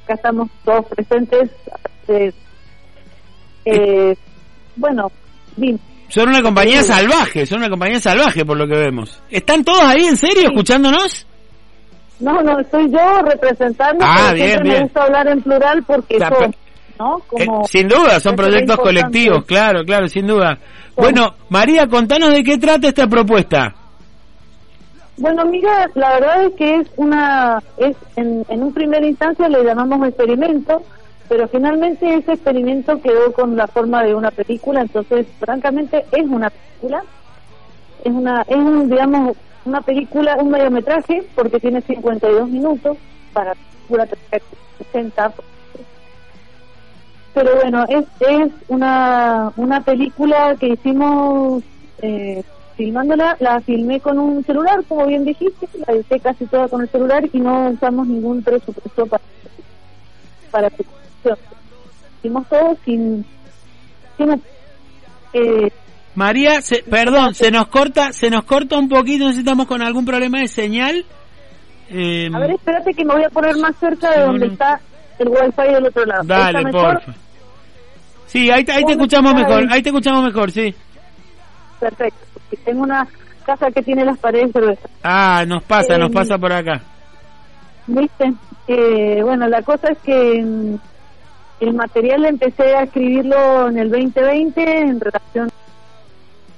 acá estamos todos presentes. Bueno, bien. Son una compañía salvaje por lo que vemos. ¿Están todos ahí en serio escuchándonos? No, soy yo representando, bien, me gusta hablar en plural porque ¿no? Como sin duda, son proyectos colectivos, claro, sin duda. Bueno, María, contanos de qué trata esta propuesta. Bueno, mira, la verdad es que en un primer instancia le llamamos experimento, pero finalmente ese experimento quedó con la forma de una película, entonces francamente es una película, digamos, una película, un mediometraje, porque tiene 52 minutos para una 60. Pero bueno, es una película que hicimos filmándola, la filmé con un celular, como bien dijiste, la edité casi toda con el celular y no usamos ningún presupuesto para su producción. Hicimos todo sin María, perdón, se nos corta un poquito, necesitamos con algún problema de señal. A ver, espérate que me voy a poner más cerca de donde está el wifi del otro lado. Dale, porfa. Sí, ahí te escuchamos mejor, sí. Perfecto, porque tengo una casa que tiene las paredes gruesas. Nos pasa por acá. ¿Viste? Bueno, la cosa es que el material empecé a escribirlo en el 2020 en relación